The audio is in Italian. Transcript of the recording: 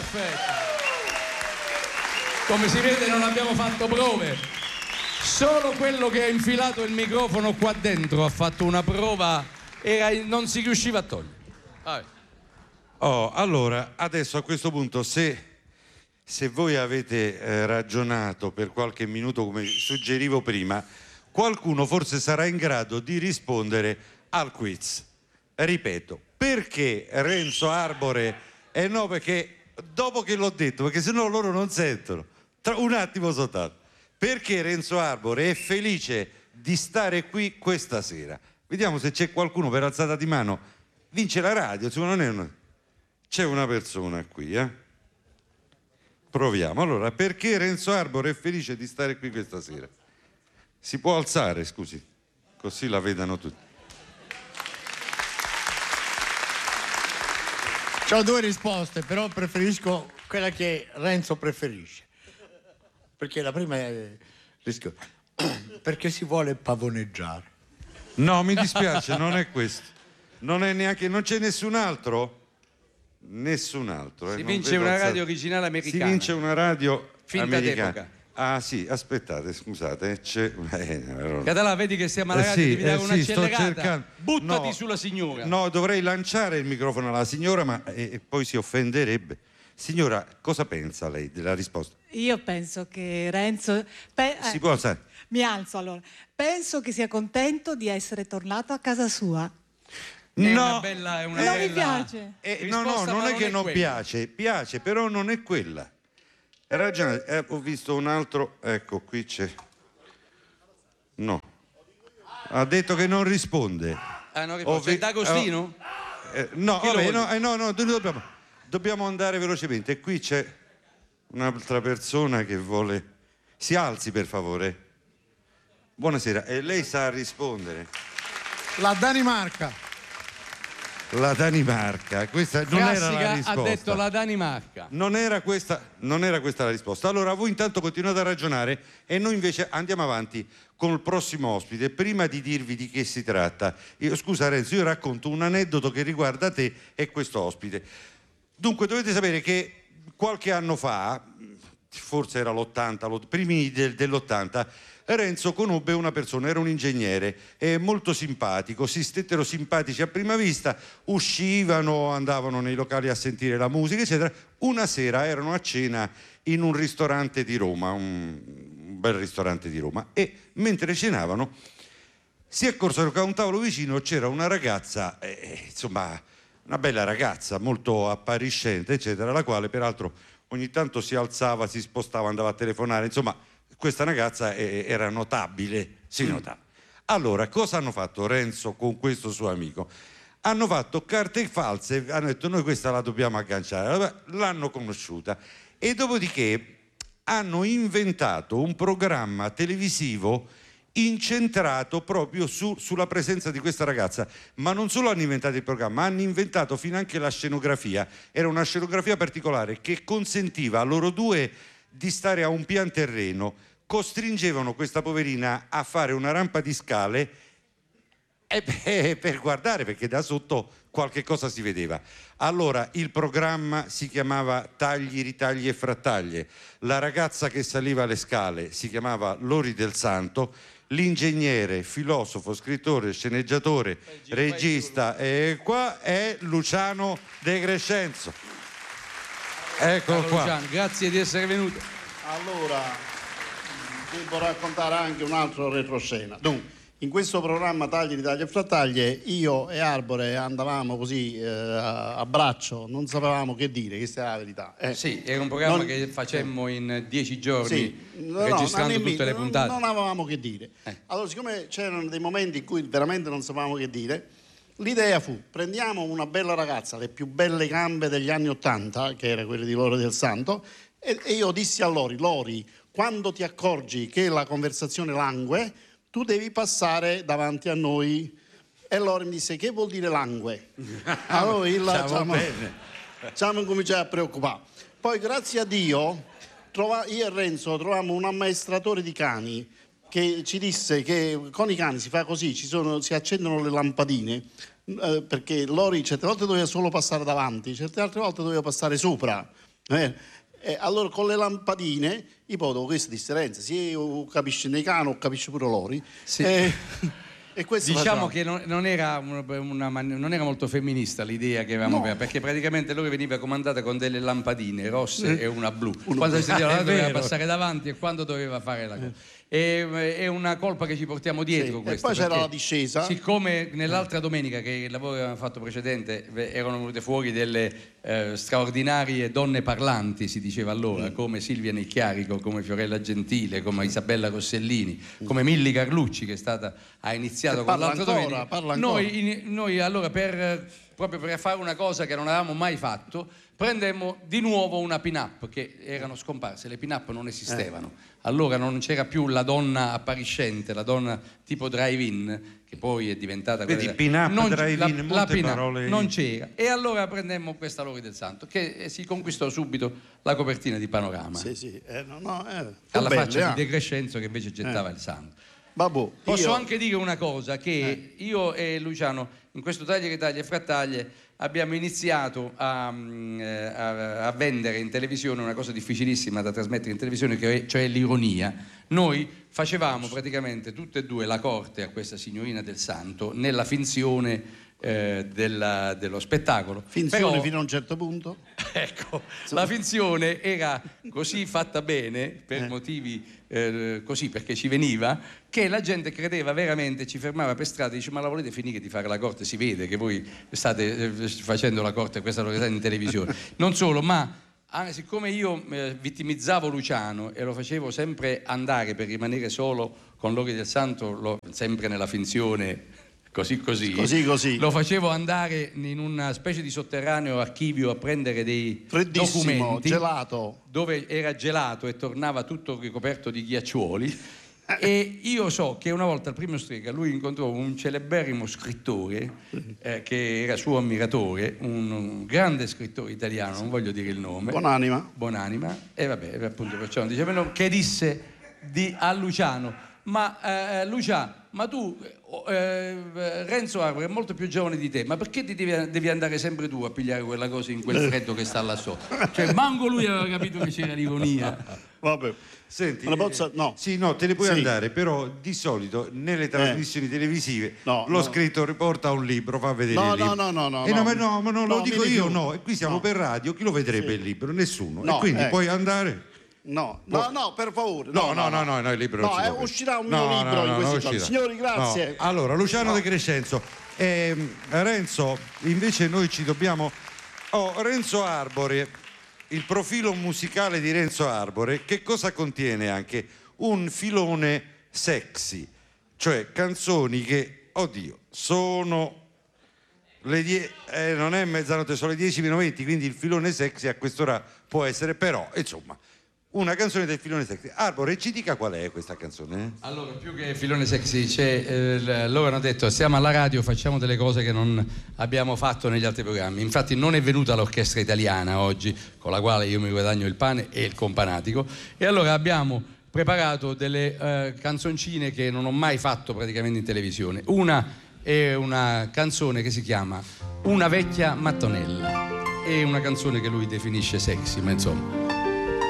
Perfetto. Come si vede non abbiamo fatto prove. Solo quello che ha infilato il microfono qua dentro ha fatto una prova e non si riusciva a togliere. Oh, allora, adesso a questo punto, se voi avete ragionato per qualche minuto, come suggerivo prima, qualcuno forse sarà in grado di rispondere al quiz. Ripeto, perché Renzo Arbore? No, perché dopo che l'ho detto, perché sennò loro non sentono. Un attimo soltanto. Perché Renzo Arbore è felice di stare qui questa sera? Vediamo se c'è qualcuno per alzata di mano. Vince la radio, non è una... C'è una persona qui, Proviamo. Allora, perché Renzo Arbore è felice di stare qui questa sera? Si può alzare, scusi, così la vedano tutti. C'ho due risposte, però preferisco quella che Renzo preferisce. Perché la prima è perché si vuole pavoneggiare. No, mi dispiace, non è questo. Non è neanche, non c'è nessun altro? Nessun altro. Si vince una radio originale americana. Si vince una radio finta americana. d'epoca. Ah sì, aspettate, scusate, c'è... Català, vedi che siamo alla radio, devi dare un'accelerata. Sto cercando. Buttati sulla signora. No, dovrei lanciare il microfono alla signora, ma poi si offenderebbe. Signora, cosa pensa lei della risposta? Io penso che Renzo... Si può alzare? Mi alzo allora. Penso che sia contento di essere tornato a casa sua. No, non mi piace. No, non è che non piace, però non è quella. Hai ragione, ho visto un altro, ecco, qui c'è. No. Ha detto che non risponde. Non risponde. C'è D'Agostino? No, vabbè, no, dobbiamo andare velocemente. E qui c'è un'altra persona che vuole... Si alzi, per favore. Buonasera, e lei sa rispondere? La Danimarca. La Danimarca, questa non era la risposta. Ha detto la Danimarca. Non era questa la risposta. Allora voi intanto continuate a ragionare e noi invece andiamo avanti con il prossimo ospite. Prima di dirvi di che si tratta, scusa Renzo, io racconto un aneddoto che riguarda te e questo ospite. Dunque dovete sapere che qualche anno fa, forse era l'80, primi dell'80, Renzo conobbe una persona, era un ingegnere, molto simpatico, si stettero simpatici a prima vista, uscivano, andavano nei locali a sentire la musica, eccetera. Una sera erano a cena in un ristorante di Roma, un bel ristorante di Roma, e mentre cenavano si accorsero che a un tavolo vicino c'era una ragazza, insomma, una bella ragazza, molto appariscente, eccetera, la quale peraltro ogni tanto si alzava, si spostava, andava a telefonare, insomma, questa ragazza era notabile, si notava. Allora, cosa hanno fatto Renzo con questo suo amico? Hanno fatto carte false, hanno detto noi questa la dobbiamo agganciare, l'hanno conosciuta e dopodiché hanno inventato un programma televisivo incentrato proprio sulla presenza di questa ragazza, ma non solo hanno inventato il programma, hanno inventato finanche la scenografia. Era una scenografia particolare che consentiva a loro due di stare a un pian terreno, costringevano questa poverina a fare una rampa di scale per guardare, perché da sotto qualche cosa si vedeva. Allora il programma si chiamava Tagli, ritagli e frattaglie, la ragazza che saliva le scale si chiamava Lori del Santo, l'ingegnere, filosofo, scrittore, sceneggiatore, regista e qua è Luciano De Crescenzo. Eccolo qua. Luciano, grazie di essere venuto. Allora, devo raccontare anche un altro retroscena. Dunque, in questo programma Tagli, ritagli e frattaglie io e Arbore andavamo così a braccio, non sapevamo che dire, questa è la verità. Sì, era un programma che facemmo in 10 giorni, registrando tutte le puntate. Non avevamo che dire. Allora, siccome c'erano dei momenti in cui veramente non sapevamo che dire, l'idea fu: prendiamo una bella ragazza, le più belle gambe degli anni '80, che era quelle di Lori del Santo, e io dissi a Lori, quando ti accorgi che la conversazione langue, tu devi passare davanti a noi. E Lori mi disse: che vuol dire langue? Allora siamo cominciati a preoccupare. Poi grazie a Dio io e Renzo trovammo un ammaestratore di cani che ci disse che con i cani si fa così, si accendono le lampadine, perché Lori certe volte doveva solo passare davanti, certe altre volte doveva passare sopra. E allora con le lampadine io poi dopo questa differenza, se io capisci nei cani o capisci pure loro. Sì. E questo diciamo facciamo. che non era molto femminista l'idea che avevamo, perché praticamente loro veniva comandata con delle lampadine rosse e una blu. Quando si doveva passare davanti e quando doveva fare la cosa. È una colpa che ci portiamo dietro, E poi c'era la discesa. Siccome nell'altra domenica, che il lavoro che avevamo fatto precedente, erano venute fuori delle straordinarie donne parlanti, si diceva allora, come Silvia Nicchiarico, come Fiorella Gentile, come Isabella Rossellini, come Milli Carlucci, che è stata, ha iniziato con l'altra domenica. Noi allora proprio per fare una cosa che non avevamo mai fatto, prendemmo di nuovo una pin-up, che erano scomparse, le pin-up non esistevano. Allora non c'era più la donna appariscente, la donna tipo drive-in, che poi è diventata quella. Vedi, pin-up, drive-in, molte parole. Non c'era. E allora prendemmo questa Lori del Santo, che si conquistò subito la copertina di Panorama. Sì. Alla faccia di De Crescenzo, che invece gettava il santo. Posso anche dire una cosa, che io e Luciano in questo Taglia che taglia e frattaglie abbiamo iniziato a vendere in televisione una cosa difficilissima da trasmettere in televisione, cioè l'ironia. Noi facevamo praticamente tutte e due la corte a questa signorina del santo nella finzione dello spettacolo. Finzione fino a un certo punto? Ecco, la finzione era così fatta bene, per motivi così, perché ci veniva, che la gente credeva veramente, ci fermava per strada e dice: ma la volete finire di fare la corte? Si vede che voi state facendo la corte, questa lo in televisione. Non solo, ma siccome io vittimizzavo Luciano e lo facevo sempre andare per rimanere solo con Lori del Santo, sempre nella finzione così, lo facevo andare in una specie di sotterraneo archivio a prendere dei documenti, gelato, dove era gelato e tornava tutto ricoperto di ghiaccioli. E io so che una volta al Primo Strega lui incontrò un celeberrimo scrittore che era suo ammiratore, un grande scrittore italiano, non voglio dire il nome, Buonanima, e vabbè, appunto perciò non diceva, che disse a Luciano: ma Lucia, ma tu Renzo Arbore è molto più giovane di te, ma perché ti devi andare sempre tu a pigliare quella cosa in quel freddo che sta là sotto? Cioè manco lui aveva capito che c'era l'ironia. Vabbè. Senti, no. Sì, no, te ne puoi andare, però di solito nelle trasmissioni televisive lo scrittore porta un libro, fa vedere il libro. No, ma non lo dico io, no. E qui siamo per radio, chi lo vedrebbe il libro? Nessuno. E quindi puoi andare. No, per favore. No, il libro non si può. Uscirà un mio libro in questi giorni. Signori, grazie. Allora, Luciano De Crescenzo. Renzo, invece noi ci dobbiamo... Renzo Arbore, il profilo musicale di Renzo Arbore, che cosa contiene anche? Un filone sexy, cioè canzoni che, sono... non è mezzanotte, sono le 10:20, quindi il filone sexy a quest'ora può essere, però, insomma... Una canzone del filone sexy. Arbore, ci dica qual è questa canzone? Allora, più che filone sexy, loro hanno detto: siamo alla radio, facciamo delle cose che non abbiamo fatto negli altri programmi. Infatti non è venuta l'orchestra italiana oggi, con la quale io mi guadagno il pane e il companatico, e allora abbiamo preparato delle canzoncine che non ho mai fatto praticamente in televisione. Una è una canzone che si chiama Una vecchia mattonella, è una canzone che lui definisce sexy, ma insomma